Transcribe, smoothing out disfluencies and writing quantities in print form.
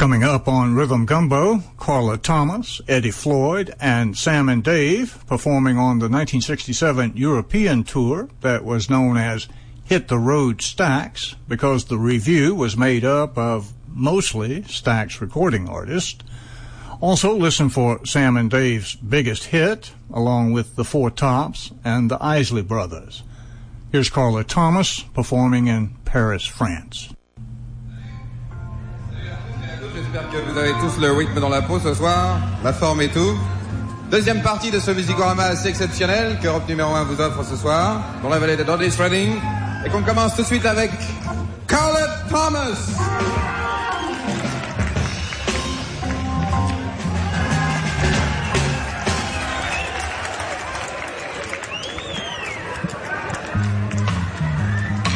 Coming up on Rhythm Gumbo, Carla Thomas, Eddie Floyd, and Sam and Dave performing on the 1967 European tour that was known as Hit the Road Stax because the review was made up of mostly Stax recording artists. Also listen for Sam and Dave's biggest hit, along with the Four Tops and the Isley Brothers. Here's Carla Thomas performing in Paris, France. J'espère que vous avez tous le rythme dans la peau ce soir, la forme et tout. Deuxième partie de ce Musicorama assez exceptionnel qu'Europe numéro 1 vous offre ce soir, dont la vallée de Dudley Reading, et qu'on commence tout de suite avec Carla Thomas.